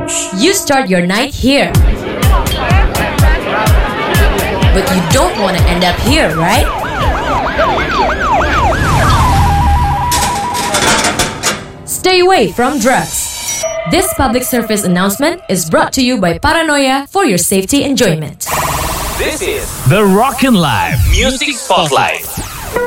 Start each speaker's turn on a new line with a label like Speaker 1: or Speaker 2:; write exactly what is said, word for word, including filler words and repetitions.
Speaker 1: Lounge. You start your night here. But you don't want to end up here, right? Stay away from drugs. This public service announcement is brought to you by Paranoia for your safety enjoyment.
Speaker 2: This is the Rockin' Live Music Spotlight.